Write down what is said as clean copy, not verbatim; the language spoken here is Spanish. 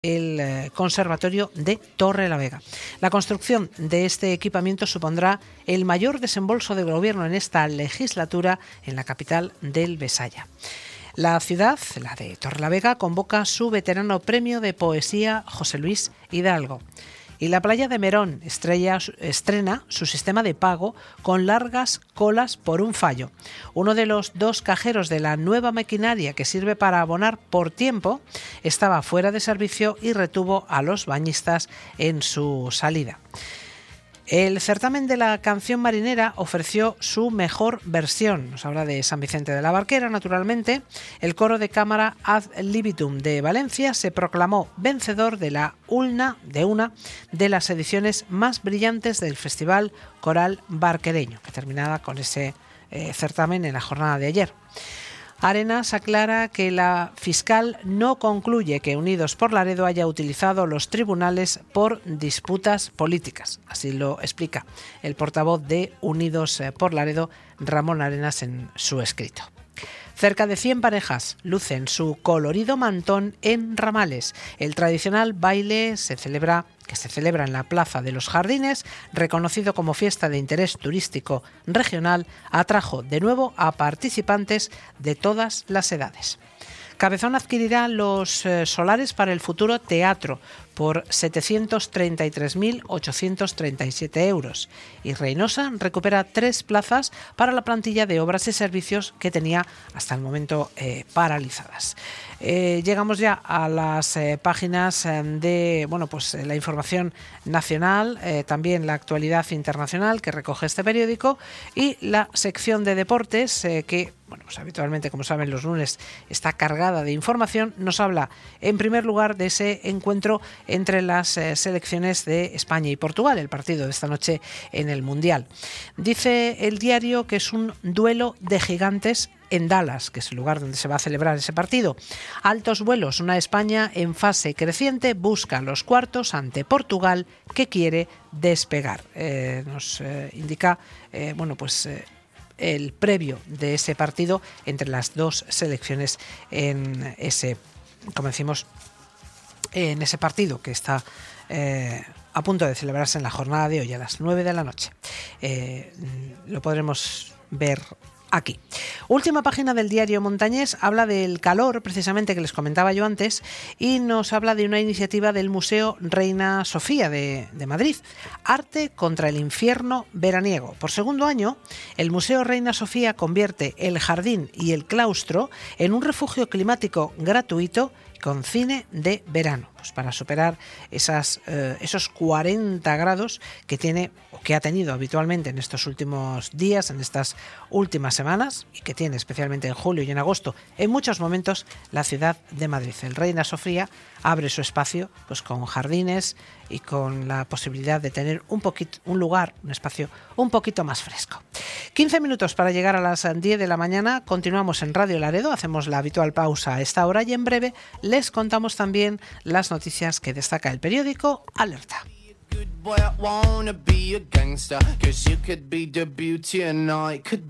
el Conservatorio de Torrelavega. La construcción de este equipamiento supondrá el mayor desembolso del Gobierno en esta legislatura en la capital del Besaya. La ciudad, la de Torrelavega, convoca su veterano premio de poesía José Luis Hidalgo. Y la playa de Merón estrena su sistema de pago con largas colas por un fallo. Uno de los 2 cajeros de la nueva maquinaria que sirve para abonar por tiempo estaba fuera de servicio y retuvo a los bañistas en su salida. El certamen de la canción marinera ofreció su mejor versión. Nos habla de San Vicente de la Barquera, naturalmente. El coro de cámara Ad Libitum de Valencia se proclamó vencedor de una de las ediciones más brillantes del Festival Coral Barquereño, que terminaba con ese certamen en la jornada de ayer. Arenas aclara que la fiscal no concluye que Unidos por Laredo haya utilizado los tribunales por disputas políticas. Así lo explica el portavoz de Unidos por Laredo, Ramón Arenas, en su escrito. Cerca de 100 parejas lucen su colorido mantón en Ramales. El tradicional baile que se celebra en la Plaza de los Jardines, reconocido como fiesta de interés turístico regional, atrajo de nuevo a participantes de todas las edades. Cabezón adquirirá los solares para el futuro teatro por 733.837 euros y Reynosa recupera 3 plazas para la plantilla de obras y servicios que tenía hasta el momento paralizadas. Llegamos ya a las páginas de la información nacional, también la actualidad internacional que recoge este periódico y la sección de deportes que habitualmente, como saben, los lunes está cargada de información. Nos habla en primer lugar de ese encuentro entre las selecciones de España y Portugal, el partido de esta noche en el Mundial. Dice el diario que es un duelo de gigantes en Dallas, que es el lugar donde se va a celebrar ese partido. Altos vuelos, una España en fase creciente busca los cuartos ante Portugal, que quiere despegar. Nos indica, el previo de ese partido entre las 2 selecciones en ese, como decimos, en ese partido que está a punto de celebrarse en la jornada de hoy a las 9 de la noche. Lo podremos ver aquí. Última página del diario Montañés habla del calor, precisamente, que les comentaba yo antes, y nos habla de una iniciativa del Museo Reina Sofía de Madrid. Arte contra el infierno veraniego. Por segundo año, el Museo Reina Sofía convierte el jardín y el claustro en un refugio climático gratuito con cine de verano, pues para superar esos 40 grados que tiene o que ha tenido habitualmente en estos últimos días, en estas últimas semanas, y que tiene especialmente en julio y en agosto en muchos momentos la ciudad de Madrid. El Reina Sofía abre su espacio pues con jardines y con la posibilidad de tener un espacio un poquito más fresco. 15 minutos para llegar a las 10 de la mañana. Continuamos en Radio Laredo, hacemos la habitual pausa a esta hora y en breve les contamos también las noticias que destaca el periódico Alerta. Good boy, I wanna be a gangster, 'cause you could be the beauty and I could